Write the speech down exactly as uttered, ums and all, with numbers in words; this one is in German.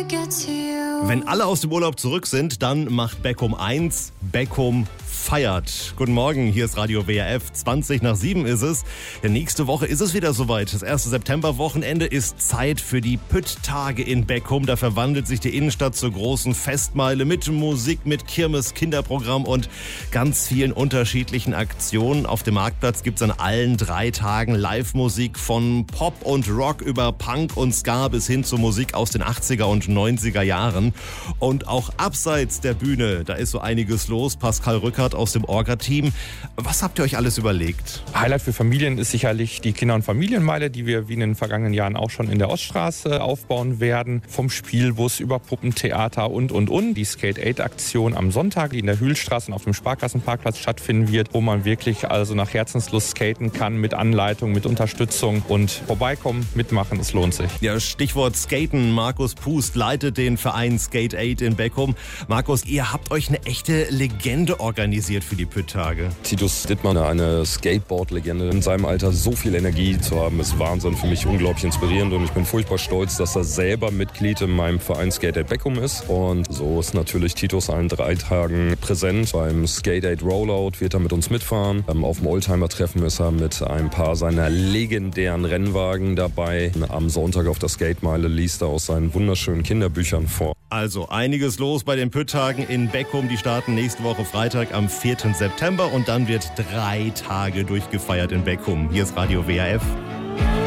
Wenn alle aus dem Urlaub zurück sind, dann macht Beckum eins, Beckum feiert. Guten Morgen, hier ist Radio W R F, zwanzig nach sieben ist es. Ja, nächste Woche ist es wieder soweit. Das erste Septemberwochenende ist Zeit für die Pütt-Tage in Beckum. Da verwandelt sich die Innenstadt zur großen Festmeile mit Musik, mit Kirmes, Kinderprogramm und ganz vielen unterschiedlichen Aktionen. Auf dem Marktplatz gibt es an allen drei Tagen Live-Musik von Pop und Rock über Punk und Ska bis hin zur Musik aus den achtziger und neunziger Jahren. Und auch abseits der Bühne, da ist so einiges los. Pascal Rückert aus dem Orga-Team. Was habt ihr euch alles überlegt? Highlight für Familien ist sicherlich die Kinder- und Familienmeile, die wir wie in den vergangenen Jahren auch schon in der Oststraße aufbauen werden. Vom Spielbus über Puppentheater und, und, und. Die Skate-Aid-Aktion am Sonntag, die in der Hühlstraße und auf dem Sparkassenparkplatz stattfinden wird, wo man wirklich also nach Herzenslust skaten kann, mit Anleitung, mit Unterstützung und vorbeikommen, mitmachen, es lohnt sich. Ja, Stichwort Skaten. Markus Pust leitet den Verein Skate-Aid in Beckum. Markus, ihr habt euch eine echte Legende organisiert für die Pütt-Tage. Titus Dittmann, eine Skateboard-Legende. In seinem Alter so viel Energie zu haben, ist Wahnsinn, für mich unglaublich inspirierend und ich bin furchtbar stolz, dass er selber Mitglied in meinem Verein Skate-Aid Beckum ist. Und so ist natürlich Titus allen drei Tagen präsent. Beim Skate-Aid Rollout wird er mit uns mitfahren. Auf dem Oldtimer-Treffen ist er mit ein paar seiner legendären Rennwagen dabei. Am Sonntag auf der Skate-Meile liest er aus seinen wunderschönen Kinderbüchern vor. Also einiges los bei den Pütt-Tagen in Beckum. Die starten nächste Woche Freitag am vierten September und dann wird drei Tage durchgefeiert in Beckum. Hier ist Radio W R F.